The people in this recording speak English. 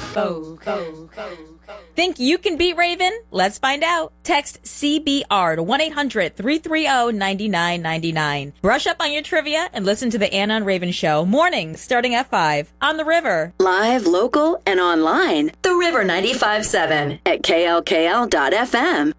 Think you can beat Raven? Let's find out. Text CBR to 1-800-330-9999. Brush up on your trivia and listen to the Anna and Raven Show mornings starting at 5 on The River. Live, local, and online. The River 95.7 at KLKL.FM.